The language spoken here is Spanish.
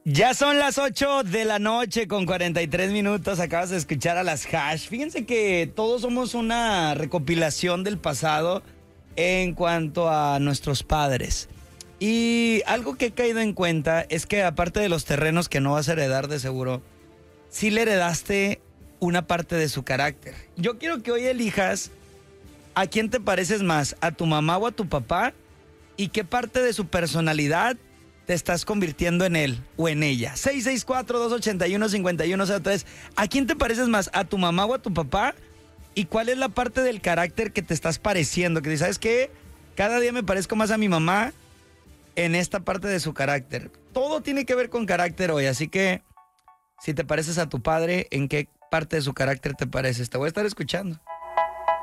Ya son las 8 de la noche con 43 minutos. Acabas de escuchar a las Hash. Fíjense que todos somos una recopilación del pasado en cuanto a nuestros padres. Y algo que he caído en cuenta es que aparte de los terrenos que no vas a heredar de seguro, sí le heredaste una parte de su carácter. Yo quiero que hoy elijas a quién te pareces más, a tu mamá o a tu papá, y qué parte de su personalidad te estás convirtiendo en él o en ella. 664-281-5103. ¿A quién te pareces más? ¿A tu mamá o a tu papá? ¿Y cuál es la parte del carácter que te estás pareciendo? Que dices, ¿sabes qué? Cada día me parezco más a mi mamá en esta parte de su carácter. Todo tiene que ver con carácter hoy, así que si te pareces a tu padre, ¿en qué parte de su carácter te pareces? Te voy a estar escuchando.